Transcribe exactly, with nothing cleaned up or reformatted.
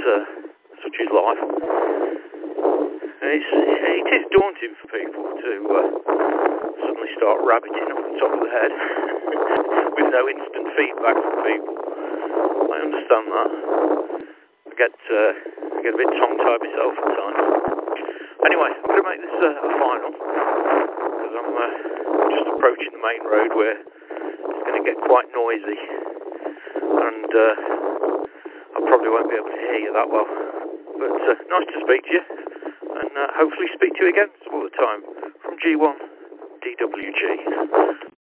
uh, such is life. And it's, it is daunting for people to uh, suddenly start rabbiting off the top of the head with no instant feedback from people. I understand that. I get, uh, I get a bit tongue-tied myself at times. Anyway, I'm going to make this uh, a final, because I'm uh, just approaching the main road where it's going to get quite noisy, and uh, I probably won't be able to hear you that well. But uh, nice to speak to you, and uh, hopefully speak to you again some other time from G one D W G.